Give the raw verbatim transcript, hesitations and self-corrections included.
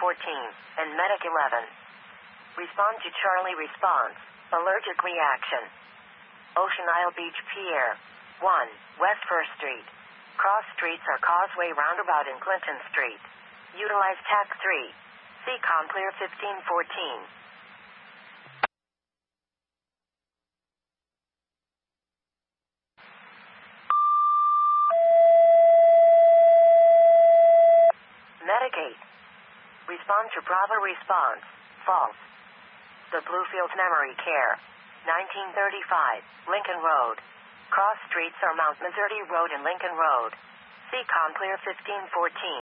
fourteen, and Medic eleven. Respond to Charlie response. Allergic reaction. Ocean Isle Beach Pier. one. West first Street. Cross streets are Causeway Roundabout and Clinton Street. Utilize tack three. See Complear fifteen fourteen. Medic eight. Respond to Bravo response. False. The Bluefields Memory Care. nineteen thirty-five, Lincoln Road. Cross streets are Mount Missouri Road and Lincoln Road. See Complear fifteen fourteen.